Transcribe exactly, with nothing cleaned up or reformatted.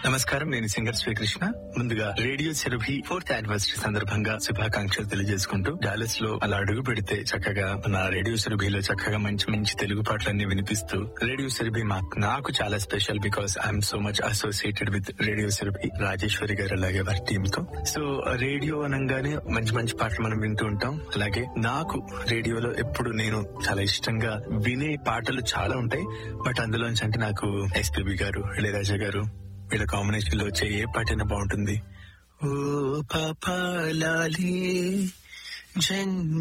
నమస్కారం, నేను సింగర్ శ్రీకృష్ణ. ముందుగా రేడియో సెరభి ఫోర్త్ యానివర్సరీ సందర్భంగా శుభాకాంక్షలు తెలియజేసుకుంటూ, డాలస్ లో అలా అడుగు పెడితే చక్కగా నా రేడియో సెరభిలో చక్కగా మంచి మంచి తెలుగు పాటలన్నీ వినిపిస్తూ, రేడియో సెరభి నాకు చాలా special because I'm so much associated with radio Surabhi, Rajeshwari గారు అలాగే వారి టీమ్ తో. సో రేడియో అనగానే మంచి మంచి పాటలు మనం వింటూ ఉంటాం. అలాగే నాకు రేడియోలో ఎప్పుడు నేను చాలా ఇష్టంగా వినే పాటలు చాలా ఉంటాయి. బట్ అందులోంచి అంటే నాకు ఎస్పీబీ గారు, ఇళయరాజా గారు వీళ్ళ కాంబినేషన్ లో వచ్చే ఏ పాటైనా బాగుంటుంది. ఓ పాపా లాలి జన్మ